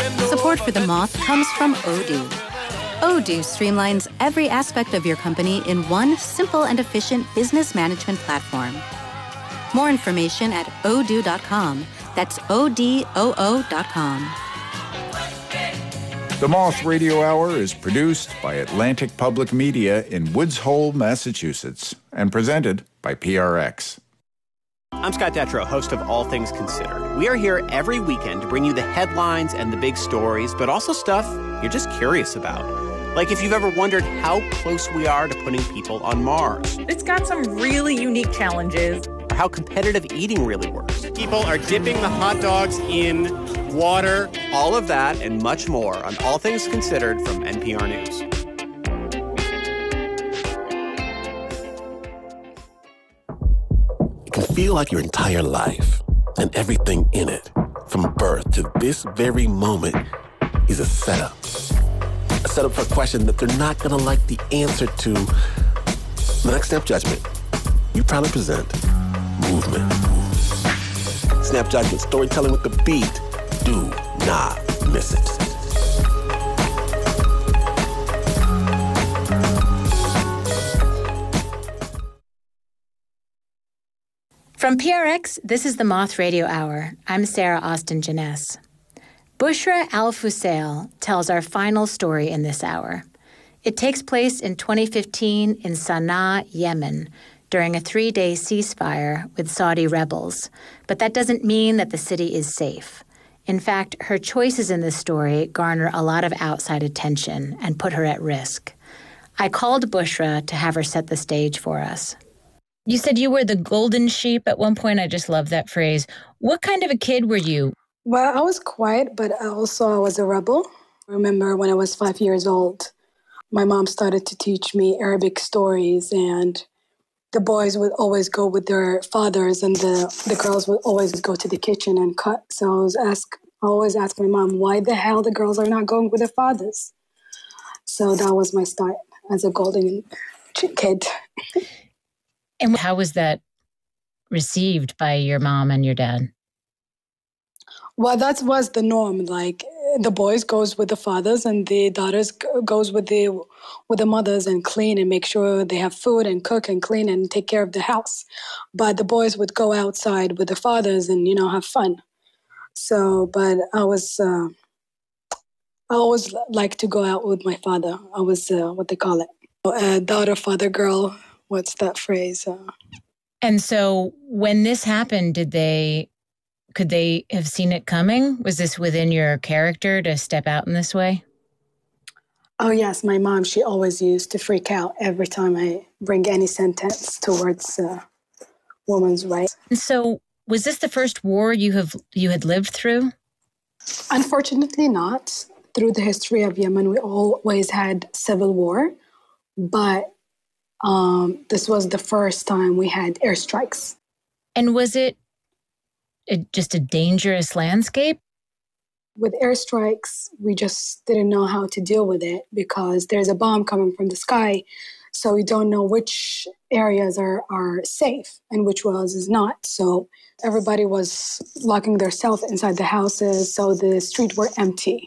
Support for The Moth comes from Odoo. Odoo streamlines every aspect of your company in one simple and efficient business management platform. More information at odoo.com. That's ODOO.com. The Moth Radio Hour is produced by Atlantic Public Media in Woods Hole, Massachusetts, and presented by PRX. I'm Scott Detrow, host of All Things Considered. We are here every weekend to bring you the headlines and the big stories, but also stuff you're just curious about. Like if you've ever wondered how close we are to putting people on Mars. It's got some really unique challenges. Or how competitive eating really works. People are dipping the hot dogs in water. All of that and much more on All Things Considered from NPR News. It can feel like your entire life and everything in it, from birth to this very moment, is a setup. A setup for a question that they're not going to like the answer to. The next Snap Judgment, we proudly present Movement. Snap Judgment, storytelling with the beat. Do not miss it. From PRX, this is the Moth Radio Hour. I'm Sarah Austin Janess. Bushra Al-Fusail tells our final story in this hour. It takes place in 2015 in Sana'a, Yemen, during a 3-day ceasefire with Saudi rebels. But that doesn't mean that the city is safe. In fact, her choices in this story garner a lot of outside attention and put her at risk. I called Bushra to have her set the stage for us. You said you were the golden sheep at one point. I just love that phrase. What kind of a kid were you? Well, I was quiet, but I was a rebel. I remember when I was 5 years old, my mom started to teach me Arabic stories, and the boys would always go with their fathers, and the girls would always go to the kitchen and cut. So I always ask my mom, why the hell the girls are not going with their fathers? So that was my start as a golden kid. And how was that received by your mom and your dad? Well, that was the norm. Like the boys goes with the fathers, and the daughters goes with the mothers and clean and make sure they have food and cook and clean and take care of the house. But the boys would go outside with the fathers and have fun. So, but I always like to go out with my father. I was what they call it, daughter, father, girl. What's that phrase? And so when this happened, could they have seen it coming? Was this within your character to step out in this way? Oh, yes. My mom, she always used to freak out every time I bring any sentence towards women's rights. And so was this the first war you had lived through? Unfortunately not. Through the history of Yemen, we always had civil war, but this was the first time we had airstrikes. And was it just a dangerous landscape? With airstrikes, we just didn't know how to deal with it because there's a bomb coming from the sky, so we don't know which areas are safe and which ones is not. So everybody was locking themselves inside the houses, so the streets were empty.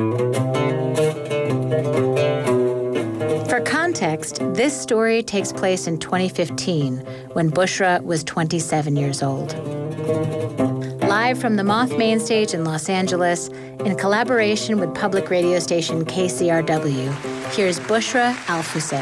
For context, this story takes place in 2015 when Bushra was 27 years old. Live from the Moth main stage in Los Angeles, in collaboration with public radio station KCRW, here's Bushra Al-Fusail.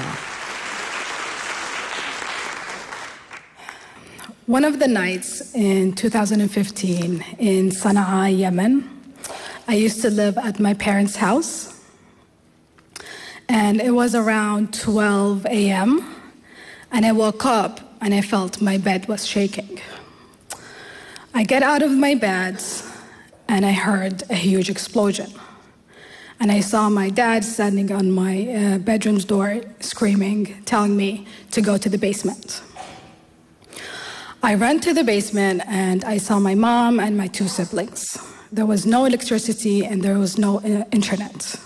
One of the nights in 2015 in Sana'a, Yemen, I used to live at my parents' house. And it was around 12 a.m. And I woke up and I felt my bed was shaking. I get out of my bed and I heard a huge explosion. And I saw my dad standing on my bedroom's door screaming, telling me to go to the basement. I ran to the basement and I saw my mom and my 2 siblings. There was no electricity and there was no internet.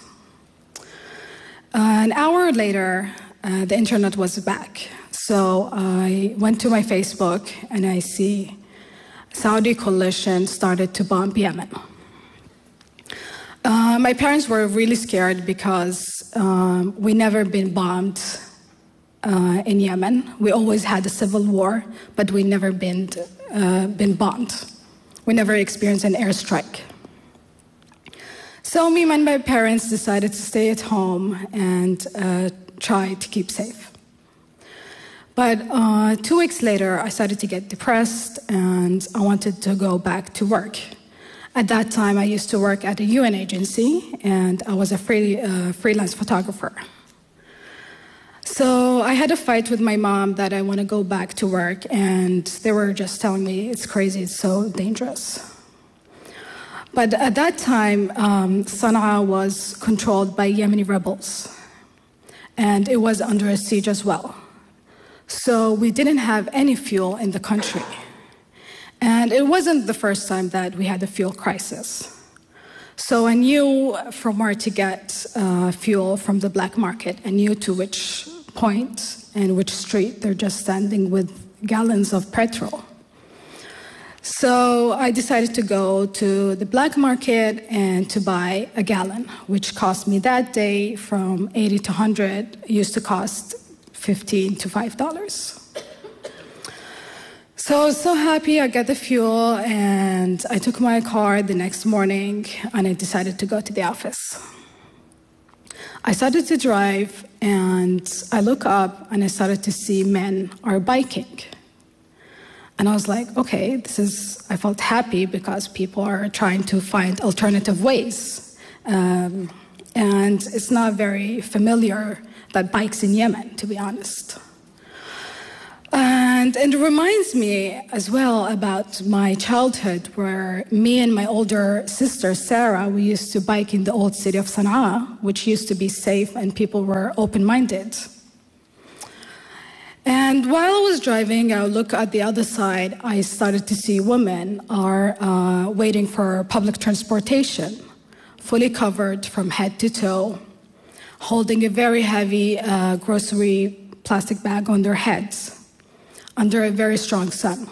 An hour later, the internet was back. So I went to my Facebook and I see Saudi coalition started to bomb Yemen. My parents were really scared because we never been bombed in Yemen. We always had a civil war, but we never been bombed. We never experienced an airstrike. So me and my parents decided to stay at home and try to keep safe. But 2 weeks later, I started to get depressed and I wanted to go back to work. At that time, I used to work at a UN agency and I was a freelance photographer. So I had a fight with my mom that I want to go back to work, and they were just telling me it's crazy, it's so dangerous. But at that time, Sana'a was controlled by Yemeni rebels, and it was under a siege as well. So we didn't have any fuel in the country. And it wasn't the first time that we had a fuel crisis. So I knew from where to get fuel from the black market. I knew to which point and which street they're just standing with gallons of petrol. So I decided to go to the black market and to buy a gallon, which cost me that day from 80 to 100, used to cost $15 to $5. So I was so happy I got the fuel, and I took my car the next morning and I decided to go to the office. I started to drive and I look up and I started to see men are biking. And I was like, okay, I felt happy because people are trying to find alternative ways. And it's not very familiar that bikes in Yemen, to be honest. And it reminds me as well about my childhood, where me and my older sister, Sarah, we used to bike in the old city of Sana'a, which used to be safe and people were open-minded. And while I was driving, I look at the other side, I started to see women are waiting for public transportation, fully covered from head to toe, holding a very heavy grocery plastic bag on their heads, under a very strong sun.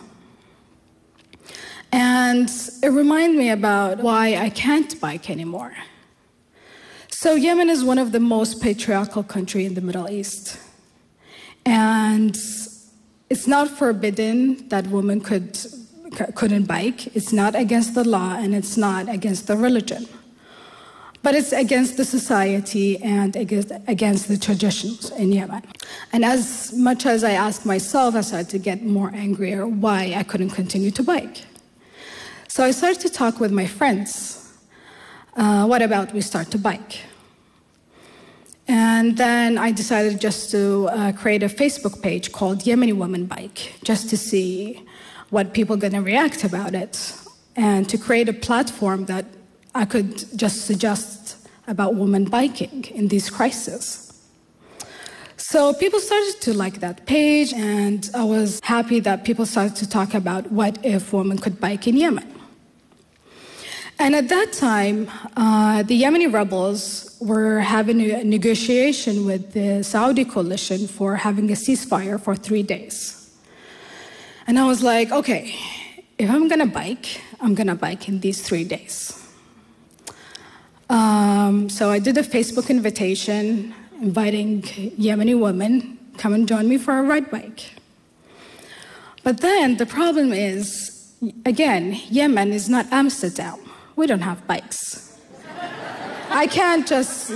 And it reminded me about why I can't bike anymore. So Yemen is one of the most patriarchal countries in the Middle East. And it's not forbidden that women couldn't bike. It's not against the law, and it's not against the religion. But it's against the society and against the traditions in Yemen. And as much as I asked myself, I started to get more angrier why I couldn't continue to bike. So I started to talk with my friends. What about we start to bike? And then I decided just to create a Facebook page called Yemeni Women Bike, just to see what people are going to react about it, and to create a platform that I could just suggest about women biking in these crises. So people started to like that page, and I was happy that people started to talk about what if women could bike in Yemen. And at that time, the Yemeni rebels were having a negotiation with the Saudi coalition for having a ceasefire for 3 days. And I was like, okay, if I'm gonna bike, I'm gonna bike in these 3 days. So I did a Facebook invitation inviting Yemeni women, come and join me for a ride bike. But then the problem is, again, Yemen is not Amsterdam. We don't have bikes. I can't just,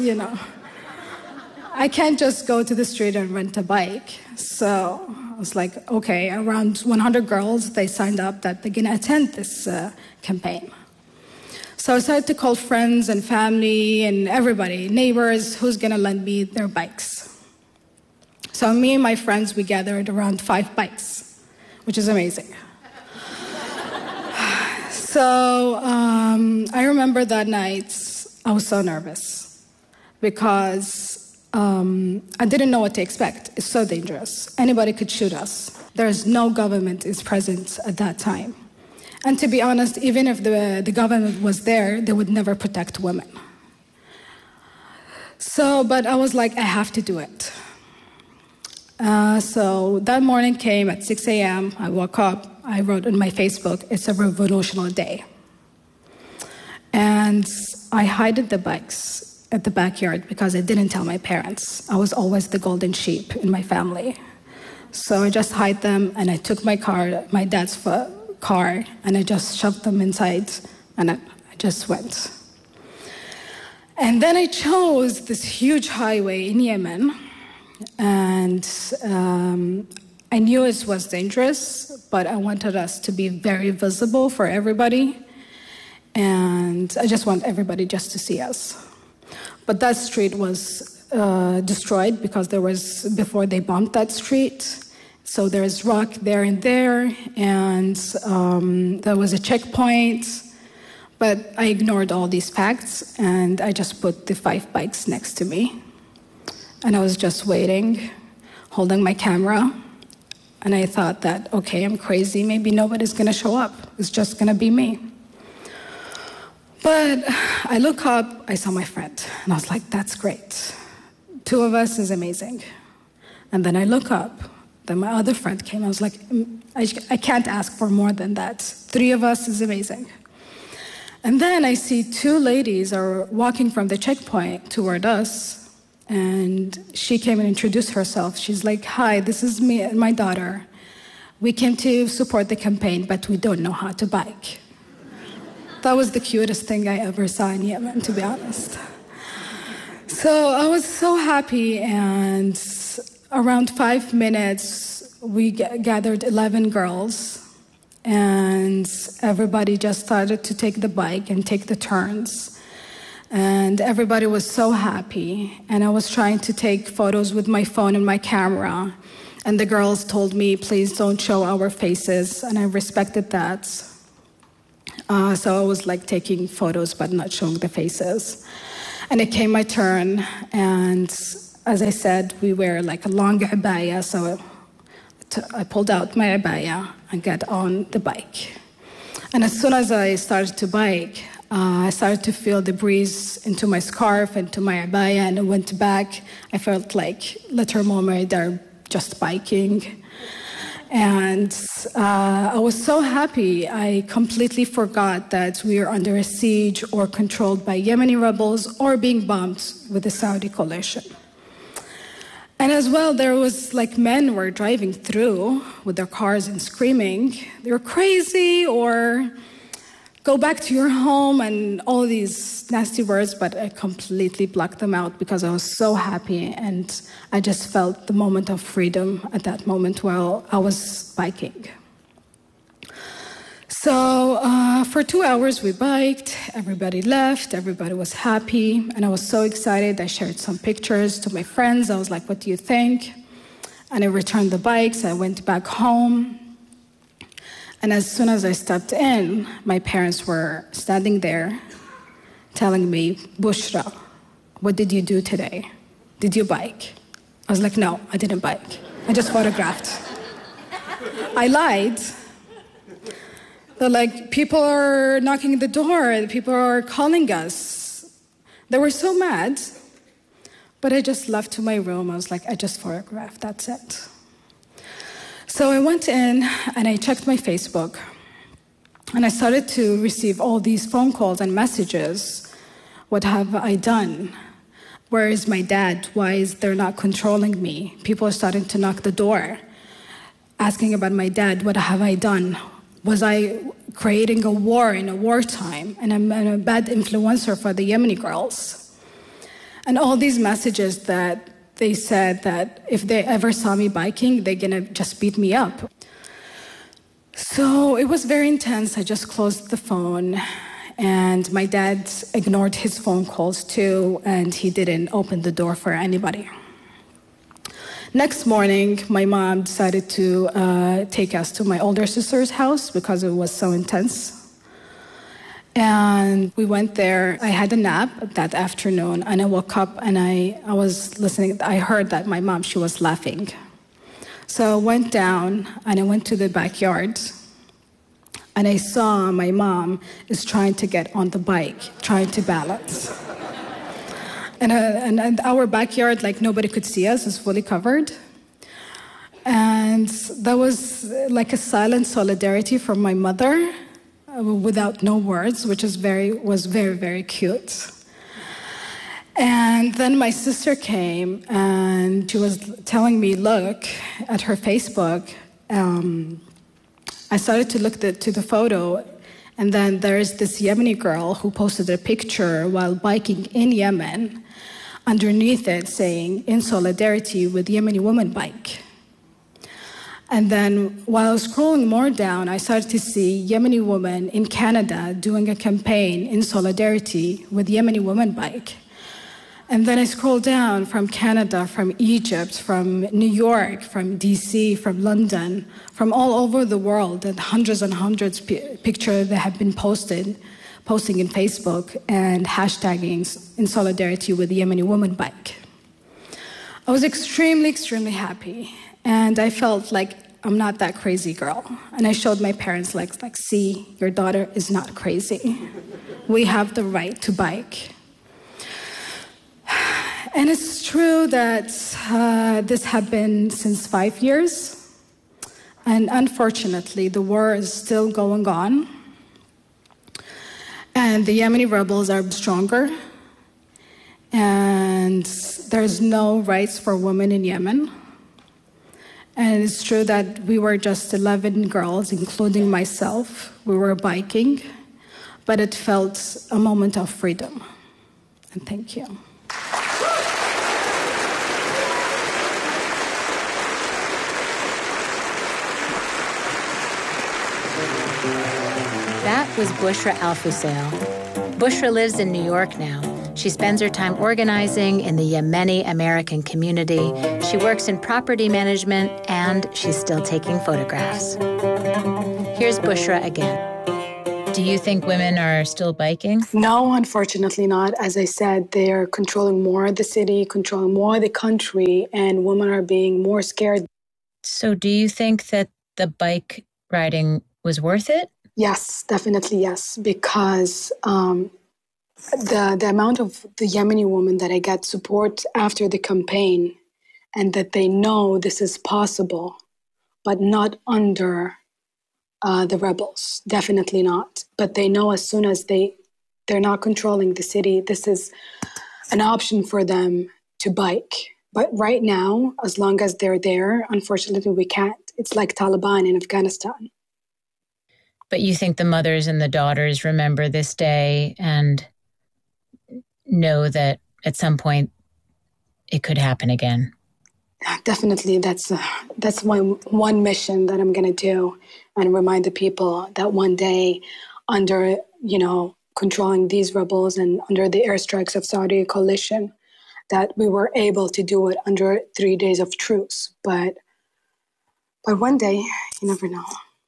I can't just go to the street and rent a bike. So I was like, okay, around 100 girls, they signed up that they're gonna attend this campaign. So I started to call friends and family and everybody, neighbors, who's gonna lend me their bikes. So me and my friends, we gathered around 5 bikes, which is amazing. So I remember that night, I was so nervous because I didn't know what to expect. It's so dangerous. Anybody could shoot us. There's no government is present at that time. And to be honest, even if the government was there, they would never protect women. So, but I was like, I have to do it. So that morning came at 6 a.m. I woke up. I wrote on my Facebook, it's a revolutionary day. And I hid the bikes at the backyard because I didn't tell my parents. I was always the golden sheep in my family. So I just hid them, and I took my dad's car, and I just shoved them inside, and I just went. And then I chose this huge highway in Yemen, and I knew it was dangerous, but I wanted us to be very visible for everybody, and I just want everybody just to see us. But that street was destroyed because before they bombed that street. So there's rock there, and there was a checkpoint. But I ignored all these facts, and I just put the 5 bikes next to me. And I was just waiting, holding my camera. And I thought that, okay, I'm crazy. Maybe nobody's going to show up. It's just going to be me. But I look up, I saw my friend. And I was like, that's great. 2 of us is amazing. And then I look up. Then my other friend came. I was like, I can't ask for more than that. 3 of us is amazing. And then I see 2 ladies are walking from the checkpoint toward us. And she came and introduced herself. She's like, hi, this is me and my daughter. We came to support the campaign, but we don't know how to bike. That was the cutest thing I ever saw in Yemen, to be honest. So I was so happy, and around 5 minutes, we gathered 11 girls, and everybody just started to take the bike and take the turns. And everybody was so happy, and I was trying to take photos with my phone and my camera, and the girls told me, please don't show our faces, and I respected that. So I was like taking photos but not showing the faces. And it came my turn, and as I said, we wear like a long abaya, so I pulled out my abaya and got on the bike. And as soon as I started to bike, I started to feel the breeze into my scarf, into my abaya, and I went back. I felt like Little Mermaid are just biking. And I was so happy. I completely forgot that we were under a siege or controlled by Yemeni rebels or being bombed with the Saudi coalition. And as well, there was like men were driving through with their cars and screaming, "You're crazy," or "Go back to your home," and all these nasty words, but I completely blocked them out because I was so happy, and I just felt the moment of freedom at that moment while I was biking. So for 2 hours we biked, everybody left, everybody was happy, and I was so excited. I shared some pictures to my friends. I was like, what do you think? And I returned the bikes, I went back home. And as soon as I stepped in, my parents were standing there telling me, Bushra, what did you do today? Did you bike? I was like, no, I didn't bike. I just photographed. I lied. They're like, people are knocking at the door, people are calling us. They were so mad. But I just left to my room. I was like, I just photographed, that's it. So I went in and I checked my Facebook, and I started to receive all these phone calls and messages. What have I done? Where is my dad? Why is they not controlling me? People are starting to knock the door, asking about my dad. What have I done? Was I creating a war in a wartime? And I'm a bad influencer for the Yemeni girls. And all these messages that they said that if they ever saw me biking, they're gonna just beat me up. So it was very intense. I just closed the phone, and my dad ignored his phone calls too, and he didn't open the door for anybody. Next morning, my mom decided to take us to my older sister's house because it was so intense. And we went there. I had a nap that afternoon, and I woke up and I was listening. I heard that my mom, she was laughing. So I went down and I went to the backyard, and I saw my mom is trying to get on the bike, trying to balance. And our backyard, like nobody could see us, is fully covered. And that was like a silent solidarity from my mother without no words, which was very, very cute. And then my sister came and she was telling me, look, at her Facebook, I started to look to the photo, and then there's this Yemeni girl who posted a picture while biking in Yemen, underneath it saying, in solidarity with Yemeni woman bike. And then while I was scrolling more down, I started to see Yemeni women in Canada doing a campaign in solidarity with Yemeni woman bike. And then I scrolled down from Canada, from Egypt, from New York, from DC, from London, from all over the world, and hundreds pictures that have been posting in Facebook and hashtagging in solidarity with the Yemeni woman bike. I was extremely happy, and I felt like I'm not that crazy girl. And I showed my parents, like, see, your daughter is not crazy. We have the right to bike. And it's true that this happened since 5 years. And unfortunately, the war is still going on. And the Yemeni rebels are stronger. And there's no rights for women in Yemen. And it's true that we were just 11 girls, including myself. We were biking. But it felt a moment of freedom. And thank you. That was Bushra Al-Fusail. Bushra lives in New York now. She spends her time organizing in the Yemeni American community. She works in property management, and she's still taking photographs. Here's Bushra again. Do you think women are still biking? No, unfortunately not. As I said, they're controlling more of the city, controlling more of the country, and women are being more scared. So do you think that the bike riding was worth it? Yes, definitely yes, because the amount of the Yemeni women that I get support after the campaign, and that they know this is possible, but not under the rebels, definitely not. But they know as soon as they're not controlling the city, this is an option for them to bike. But right now, as long as they're there, unfortunately we can't. It's like Taliban in Afghanistan. But you think the mothers and the daughters remember this day and know that at some point it could happen again? Definitely. That's one mission that I'm going to do, and remind the people that one day under, controlling these rebels and under the airstrikes of Saudi coalition, that we were able to do it under 3 days of truce. But one day, you never know.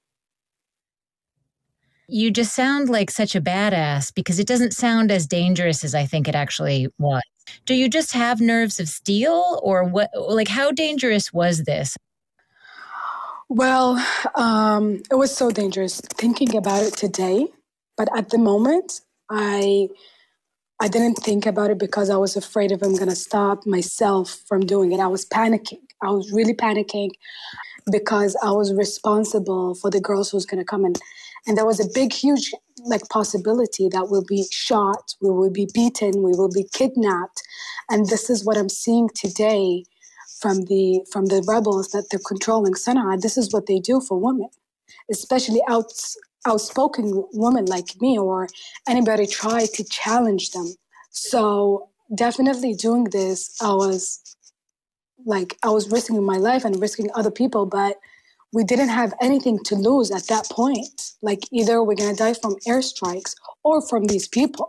You just sound like such a badass, because it doesn't sound as dangerous as I think it actually was. Do you just have nerves of steel, or what? Like, how dangerous was this? Well, it was so dangerous thinking about it today. But at the moment, I didn't think about it because I was afraid if I'm going to stop myself from doing it. I was panicking. I was really panicking because I was responsible for the girls who was going to come in. And there was a big, huge possibility that we'll be shot, we will be beaten, we will be kidnapped. And this is what I'm seeing today from the rebels, that they're controlling Sana'a. This is what they do for women, especially outspoken women like me, or anybody try to challenge them. So definitely doing this, I was risking my life and risking other people, but we didn't have anything to lose at that point. Either we're going to die from airstrikes or from these people.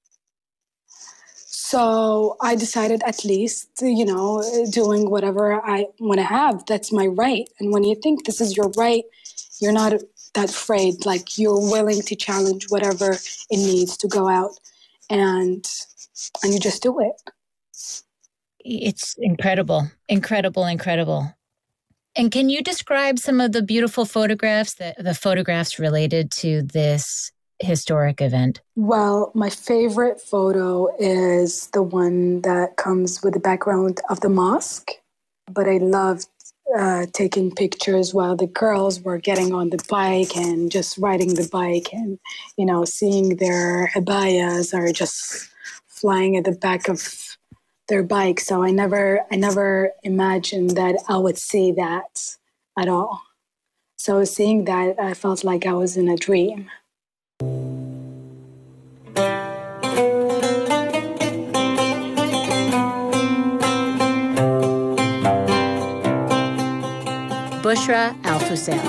So I decided, at least, doing whatever I want to have, that's my right. And when you think this is your right, you're not that afraid. You're willing to challenge whatever it needs to go out, and you just do it. It's incredible, incredible, incredible. And can you describe some of the beautiful photographs, the photographs related to this historic event? Well, my favorite photo is the one that comes with the background of the mosque. But I loved taking pictures while the girls were getting on the bike and just riding the bike, and seeing their abayas or just flying at the back of their bike. So I never imagined that I would see that at all. So seeing that, I felt like I was in a dream. Bushra Al-Fusail.